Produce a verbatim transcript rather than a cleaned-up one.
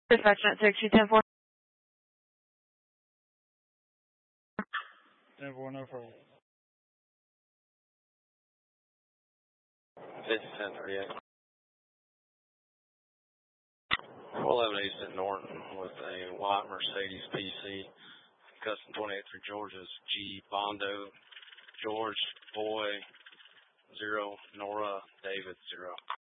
Dispatch at six two ten four. ten four no four. fifty ten thirty-eight. four eleven East at Norton with a white Mercedes P C, custom twenty-eight through Georgia's G Bondo, George, Boy, zero, Nora, David, zero.